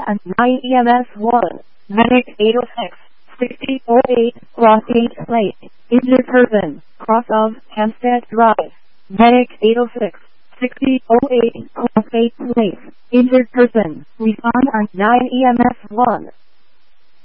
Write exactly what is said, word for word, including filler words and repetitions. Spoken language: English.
on nine E M S one. Medic eight oh six, sixty oh eight, Cross eight Lake. Injured person, cross of Hampstead Drive. Medic eight oh six, sixty oh eight, Cross eight Place. Injured person, respond on nine E M S one.